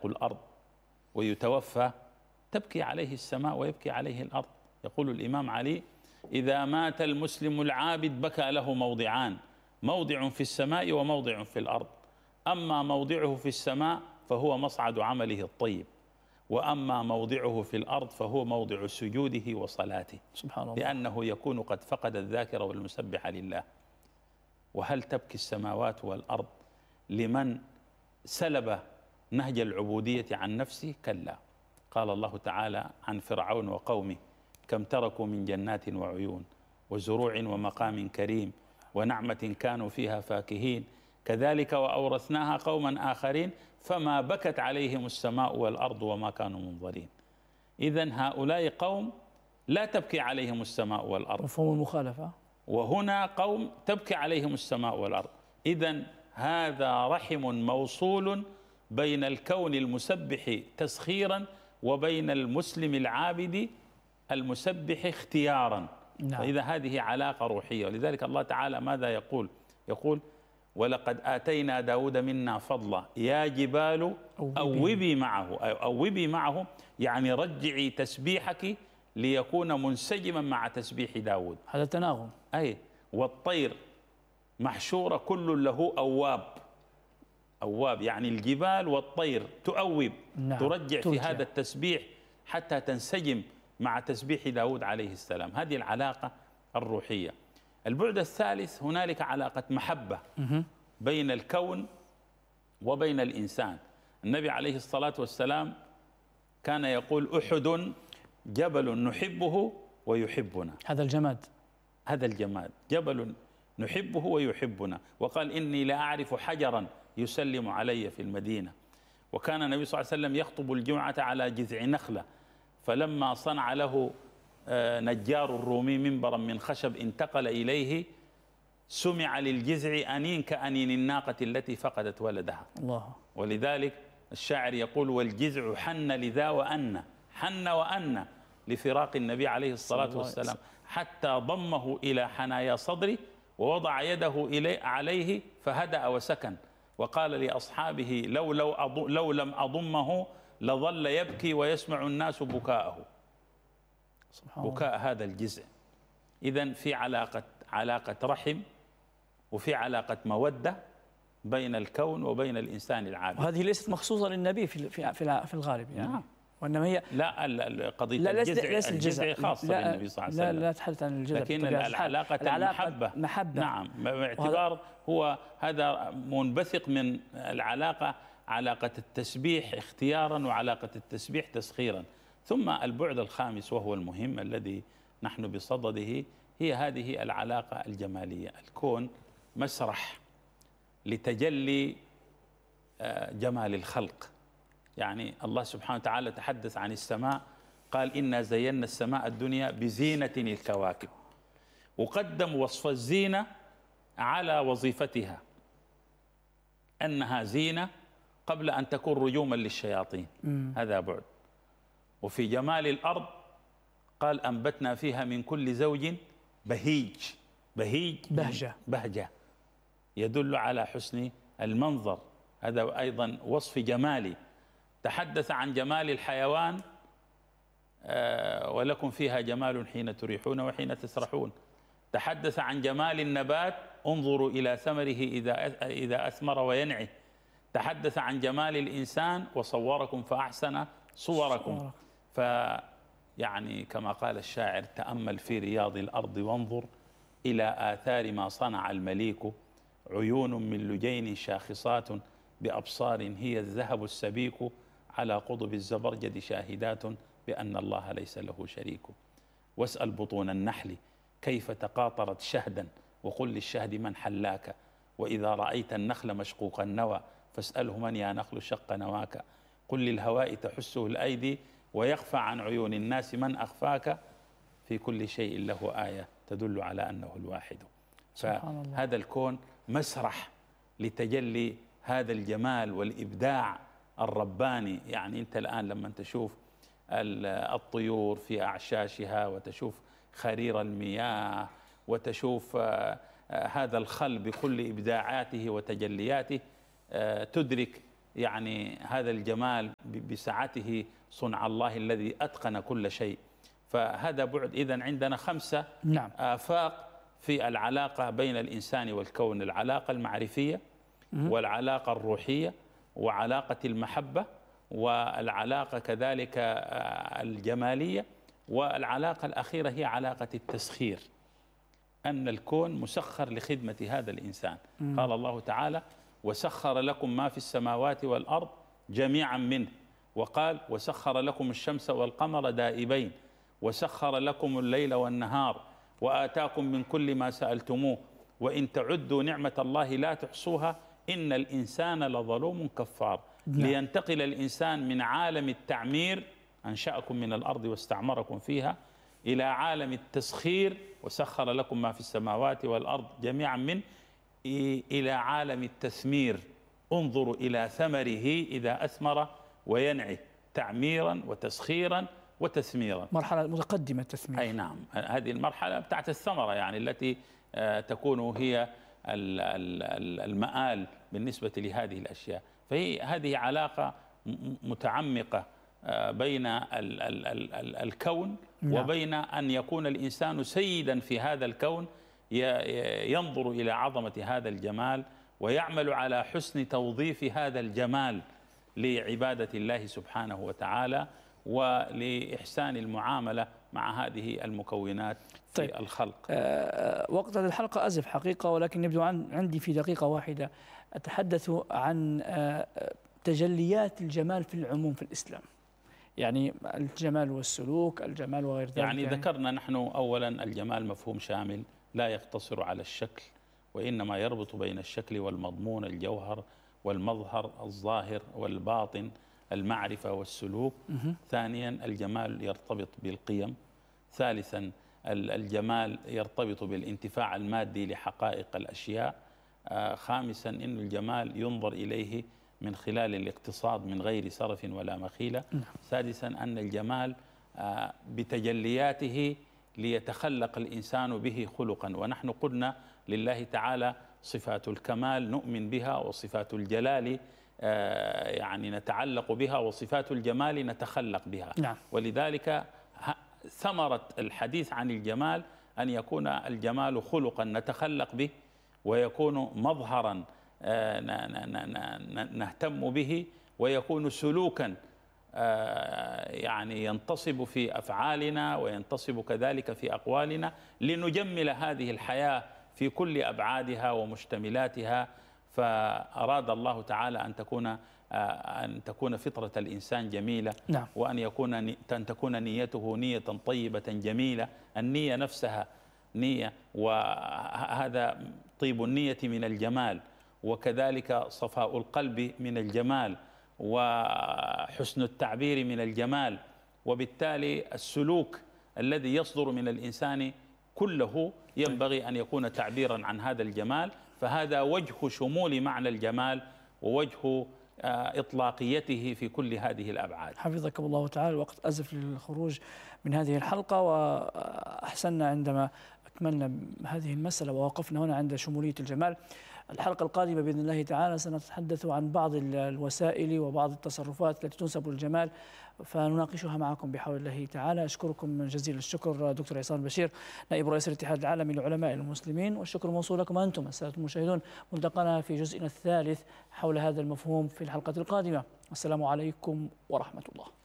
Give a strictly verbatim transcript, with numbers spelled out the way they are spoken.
الأرض ويتوفى تبكي عليه السماء ويبكي عليه الأرض. يقول الإمام علي: إذا مات المسلم العابد بكى له موضعان، موضع في السماء وموضع في الأرض، أما موضعه في السماء فهو مصعد عمله الطيب، وأما موضعه في الأرض فهو موضع سجوده وصلاته، سبحان الله، لأنه يكون قد فقد الذاكر والمسبح لله. وهل تبكي السماوات والأرض لمن سلب نهج العبودية عن نفسه؟ كلا. قال الله تعالى عن فرعون وقومه: كم تركوا من جنات وعيون وزروع ومقام كريم ونعمة كانوا فيها فاكهين كذلك وأورثناها قوما آخرين فما بكت عليهم السماء والأرض وما كانوا منظرين. إذن هؤلاء قوم لا تبكي عليهم السماء والأرض، مفهوم المخالفة، وهنا قوم تبكي عليهم السماء والأرض. إذن هذا رحم موصول بين الكون المسبح تسخيرا وبين المسلم العابد المسبح اختيارا. نعم. فإذا هذه علاقة روحية. ولذلك الله تعالى ماذا يقول؟ يقول: ولقد آتينا داود منا فضلا يا جبال أوبي معه، أوبي معه يعني رجعي تسبيحك ليكون منسجما مع تسبيح داود. هذا تناغم. أي والطير محشورة كل له أواب، أواب يعني الجبال والطير تؤوب. نعم. ترجع في هذا التسبيح حتى تنسجم مع تسبيح داود عليه السلام. هذه العلاقة الروحية. البعد الثالث هنالك علاقة محبة بين الكون وبين الإنسان. النبي عليه الصلاة والسلام كان يقول: أحد جبل نحبه ويحبنا. هذا الجماد، هذا الجماد جبل نحبه ويحبنا. وقال: إني لا أعرف حجرا يسلم علي في المدينة. وكان النبي صلى الله عليه وسلم يخطب الجمعة على جذع نخلة، فلما صنع له نجار الرومي منبرا من خشب انتقل إليه سمع للجذع أنين كأنين الناقة التي فقدت ولدها. الله. ولذلك الشاعر يقول: والجذع حن لذا وأن، حن وأن لفراق النبي عليه الصلاة والسلام، حتى ضمه إلى حنايا صدره ووضع يده إليه عليه فهدأ وسكن، وقال لأصحابه: لو, لو, أض... لو لم أضمه لظل يبكي ويسمع الناس بكاءه. بكاء هذا الجزء. إذن في علاقة علاقة رحم وفي علاقة مودة بين الكون وبين الإنسان العابد. وهذه ليست مخصوصة للنبي في في في الغالب يعني. نعم. وإنما هي لا قضية لا الجزع، ليس الجزع خاصة بالنبي صلى الله عليه وسلم. لا لا تحدث عن الجزع، لكن العلاقة المحبة. محبة. نعم، باعتبار هو هذا منبثق من العلاقة، علاقة التسبيح اختيارا وعلاقة التسبيح تسخيرا. ثم البعد الخامس وهو المهم الذي نحن بصدده هي هذه العلاقة الجمالية. الكون مسرح لتجلي جمال الخلق. يعني الله سبحانه وتعالى تحدث عن السماء، قال: إنا زينا السماء الدنيا بزينة الكواكب، وقدم وصف الزينة على وظيفتها أنها زينة قبل أن تكون رجوما للشياطين. م. هذا بعد. وفي جمال الأرض قال: أنبتنا فيها من كل زوج بهيج. بهيج بهجة، بهجة يدل على حسن المنظر. هذا أيضا وصف جمالي. تحدث عن جمال الحيوان: آه ولكم فيها جمال حين تريحون وحين تسرحون. تحدث عن جمال النبات: انظروا إلى ثمره إذا إذا أثمر وينعه. تحدث عن جمال الإنسان: وصوركم فأحسن صوركم. فيعني كما قال الشاعر: تأمل في رياض الأرض وانظر إلى آثار ما صنع المليك، عيون من لجين شاخصات بأبصار هي الذهب السبيك، على قضب الزبرجد شاهدات بأن الله ليس له شريك. واسأل بطون النحل كيف تقاطرت شهدا، وقل للشهد من حلاك، وإذا رأيت النخل مشقوق النوى فاسأله من يا نخل شق نواك. قل للهواء تحسه الأيدي ويخفى عن عيون الناس من أخفاك، في كل شيء له آية تدل على أنه الواحد. فهذا الكون مسرح لتجلي هذا الجمال والإبداع الرباني. يعني أنت الآن لما تشوف الطيور في أعشاشها، وتشوف خرير المياه، وتشوف هذا الخل بكل إبداعاته وتجلياته، تدرك يعني هذا الجمال بسعته صنع الله الذي أتقن كل شيء. فهذا بعد. إذن عندنا خمسة نعم. آفاق في العلاقة بين الإنسان والكون: العلاقة المعرفية، والعلاقة الروحية، وعلاقة المحبة، والعلاقة كذلك الجمالية، والعلاقة الأخيرة هي علاقة التسخير، أن الكون مسخر لخدمة هذا الإنسان. مم. قال الله تعالى: وسخر لكم ما في السماوات والأرض جميعا منه، وقال: وسخر لكم الشمس والقمر دائبين، وسخر لكم الليل والنهار، وآتاكم من كل ما سألتموه، وإن تعدوا نعمة الله لا تحصوها، إن الإنسان لظلوم كفار. نعم. لينتقل الإنسان من عالم التعمير، أنشأكم من الأرض واستعمركم فيها، إلى عالم التسخير، وسخر لكم ما في السماوات والأرض جميعا منه، إلى عالم التثمير. انظروا إلى ثمره إذا أثمر وينعي، تعميرا وتسخيرا وتثميرا. مرحلة متقدمة التثمير. أي نعم، هذه المرحلة بتاعت الثمرة، يعني التي تكون هي المآل بالنسبة لهذه الأشياء. فهي هذه علاقة متعمقة بين ال ال ال ال الكون، نعم. وبين أن يكون الإنسان سيدا في هذا الكون، ينظر إلى عظمة هذا الجمال، ويعمل على حسن توظيف هذا الجمال لعبادة الله سبحانه وتعالى، ولإحسان المعاملة مع هذه المكونات في طيب. الخلق. أه وقت هذه الحلقة أزف حقيقة، ولكن يبدو عن عندي في دقيقة واحدة أتحدث عن أه تجليات الجمال في العموم في الإسلام، يعني الجمال والسلوك، الجمال وغير ذلك. يعني, يعني ذكرنا نحن أولا الجمال مفهوم شامل لا يقتصر على الشكل، وإنما يربط بين الشكل والمضمون، الجوهر والمظهر، الظاهر والباطن، المعرفة والسلوك. مه. ثانيا الجمال يرتبط بالقيم. ثالثا الجمال يرتبط بالانتفاع المادي لحقائق الأشياء. آه خامسا إن الجمال ينظر إليه من خلال الاقتصاد من غير سرف ولا مخيلة. نعم. سادسا أن الجمال آه بتجلياته ليتخلق الإنسان به خلقا، ونحن قلنا لله تعالى صفات الكمال نؤمن بها، وصفات الجلال آه يعني نتعلق بها، وصفات الجمال نتخلق بها. نعم. ولذلك ثمرة الحديث عن الجمال أن يكون الجمال خلقا نتخلق به، ويكون مظهرا آه نهتم به، ويكون سلوكا آه يعني ينتصب في أفعالنا، وينتصب كذلك في أقوالنا، لنجمل هذه الحياة في كل أبعادها ومشتملاتها. فأراد الله تعالى أن تكون أن تكون فطرة الإنسان جميلة. نعم. وأن يكون أن تكون نيته نية طيبة جميلة. النية نفسها نية، وهذا طيب النية من الجمال، وكذلك صفاء القلب من الجمال، وحسن التعبير من الجمال. وبالتالي السلوك الذي يصدر من الإنسان كله ينبغي أن يكون تعبيرا عن هذا الجمال. فهذا وجه شمول معنى الجمال، ووجه إطلاقيته في كل هذه الأبعاد. حفظكم الله تعالى. الوقت أزف للخروج من هذه الحلقة، وأحسننا عندما أكملنا هذه المسألة ووقفنا هنا عند شمولية الجمال. الحلقة القادمة بإذن الله تعالى سنتحدث عن بعض الوسائل وبعض التصرفات التي تنسب للجمال، فنناقشها معكم بحول الله تعالى. أشكركم جزيل الشكر دكتور عصام البشير، نائب رئيس الاتحاد العالمي للعلماء المسلمين، والشكر موصول لكم أنتم السادة المشاهدون. ملتقانا في جزئنا الثالث حول هذا المفهوم في الحلقة القادمة. السلام عليكم ورحمة الله.